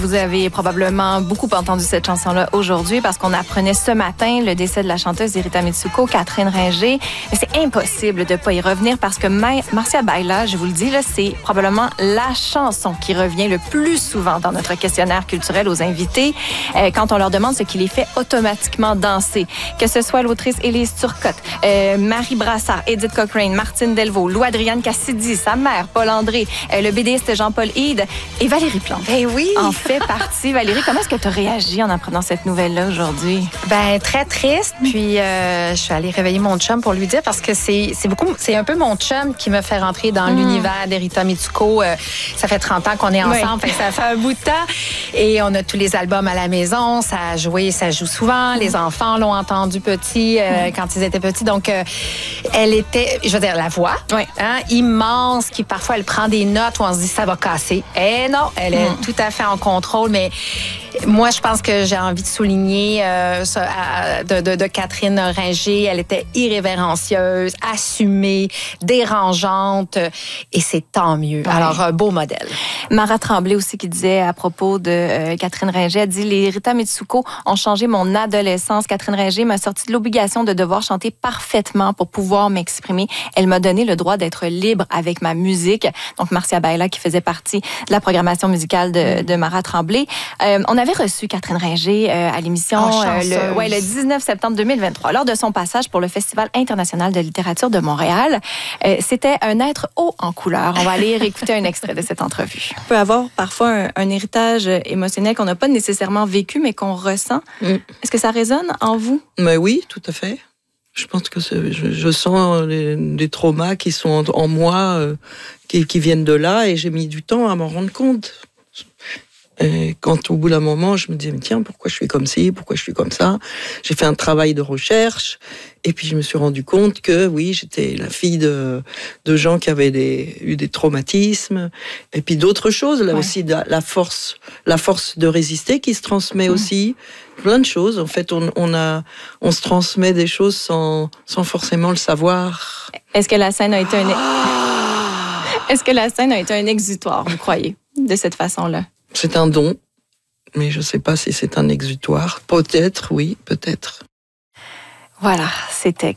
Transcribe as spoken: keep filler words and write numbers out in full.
Vous avez probablement beaucoup entendu cette chanson-là aujourd'hui parce qu'on apprenait ce matin le décès de la chanteuse Erita Mitsuko, Catherine Ringer. Mais c'est impossible de ne pas y revenir parce que Marcia Baila, je vous le dis, là, c'est probablement la chanson qui revient le plus souvent dans notre questionnaire culturel aux invités euh, quand on leur demande ce qui les fait automatiquement danser. Que ce soit l'autrice Élise Turcotte, euh, Marie Brassard, Edith Cochrane, Martine Delvaux, Lou-Adrienne Cassidy, sa mère, Paul André, euh, le bédéiste Jean-Paul Hyde et Valérie Plante. Eh oui! En fait partie. Valérie, comment est-ce que tu as réagi en apprenant cette nouvelle-là aujourd'hui? Ben très triste. Puis euh, je suis allée réveiller mon chum pour lui dire parce que c'est c'est beaucoup c'est un peu mon chum qui me fait rentrer dans mmh. l'univers d'Erita Mitsuko. Euh, ça fait trente ans qu'on est ensemble, oui. Ça fait un bout de temps et on a tous les albums à la maison. Ça a joué, ça joue souvent. Mmh. Les enfants l'ont entendu petit euh, mmh. quand ils étaient petits. Donc euh, elle était, je veux dire, la voix, oui. hein, immense, qui parfois elle prend des notes où on se dit ça va casser. Eh non, elle est mmh. tout à fait en contrôle. Mais moi, je pense que j'ai envie de souligner euh, ça, de, de, de Catherine Ringer. Elle était irrévérencieuse, assumée, dérangeante, et c'est tant mieux. Ouais. Alors, un beau modèle. Mara Tremblay aussi qui disait à propos de euh, Catherine Ringer, elle dit « Les Erita Mitsuko ont changé mon adolescence. Catherine Ringer m'a sorti de l'obligation de devoir chanter parfaitement pour pouvoir m'exprimer. Elle m'a donné le droit d'être libre avec ma musique. » Donc, Marcia Baila qui faisait partie de la programmation musicale de, de Mara Tremblay. Euh, on avait reçu Catherine Ringer euh, à l'émission oh, euh, le, ouais, le dix-neuf septembre deux mille vingt-trois. Lors de son passage pour le Festival international de littérature de Montréal, euh, c'était un être haut en couleur. On va aller réécouter un extrait de cette entrevue. On peut avoir parfois un, un héritage émotionnel qu'on n'a pas nécessairement vécu, mais qu'on ressent. Mm. Est-ce que ça résonne en vous? Mais oui, tout à fait. Je pense que je, je sens les, les traumas qui sont en, en moi, euh, qui, qui viennent de là, et j'ai mis du temps à m'en rendre compte. Et quand au bout d'un moment, je me disais, mais tiens, pourquoi je suis comme ci, pourquoi je suis comme ça? J'ai fait un travail de recherche, et puis je me suis rendu compte que oui, j'étais la fille de, de gens qui avaient des, eu des traumatismes, et puis d'autres choses, là ouais. aussi, de la force, la force de résister qui se transmet mmh. aussi, plein de choses. En fait, on, on, a, on se transmet des choses sans, sans forcément le savoir. Est-ce que la scène a été un, ah est-ce que la scène a été un exutoire, vous croyez, de cette façon-là? C'est un don, mais je ne sais pas si c'est un exutoire. Peut-être, oui, peut-être. Voilà, c'était